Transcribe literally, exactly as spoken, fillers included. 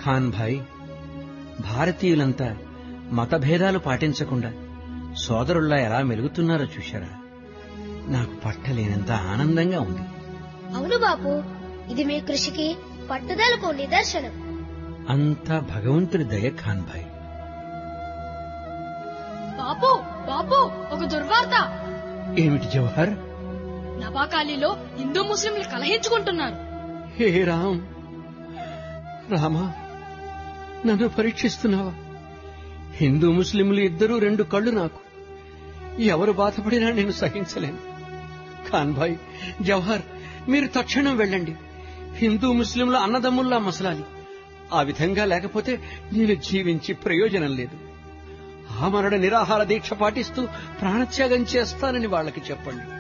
ఖాన్ భాయ్, భారతీయులంతా మతభేదాలు పాటించకుండా సోదరుల్లా ఎలా మెలుగుతున్నారో చూశారా? నాకు పట్టలేనంత ఆనందంగా ఉంది. అవును బాపు, ఇది మీ కృషికి పట్టుదలకు నిదర్శనం. అంతా భగవంతుడి దయ ఖాన్ భాయ్. బాపు బాపు ఒక దుర్వార్త. ఏమిటి జవహర్? నవాకాలీలో హిందూ ముస్లింలు కలహించుకుంటున్నారు. హే రామ్, రామా, నన్ను పరీక్షిస్తున్నావా? హిందూ ముస్లింలు ఇద్దరూ రెండు కళ్ళు నాకు. ఎవరు బాధపడినా నేను సహించలేను. ఖాన్ భాయ్, జవహర్, మీరు తక్షణం వెళ్ళండి. హిందూ ముస్లింల అన్నదమ్ముల్లా మసలాలి. ఆ విధంగా లేకపోతే నేను జీవించి ప్రయోజనం లేదు. ఆమరణ నిరాహార దీక్ష పాటిస్తూ ప్రాణత్యాగం చేస్తానని వాళ్ళకి చెప్పండి.